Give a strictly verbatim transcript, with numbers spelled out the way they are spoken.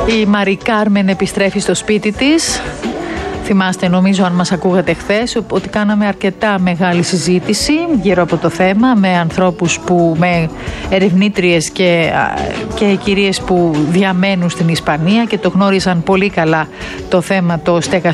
Η Μαρή Κάρμεν επιστρέφει στο σπίτι της. Θυμάστε, νομίζω, αν μας ακούγατε χθες, ότι κάναμε αρκετά μεγάλη συζήτηση γύρω από το θέμα με ανθρώπους που, με ερευνήτριες και, και κυρίες που διαμένουν στην Ισπανία και το γνώριζαν πολύ καλά το θέμα το στεγαστικό.